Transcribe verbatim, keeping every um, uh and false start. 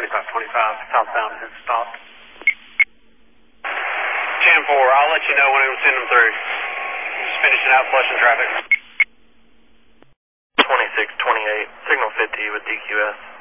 twenty-five twenty-five southbound has stopped. ten four, I'll let you know when I'm sending them through. Just finishing out flushing traffic. twenty-six twenty-eight, signal fifty with D Q S.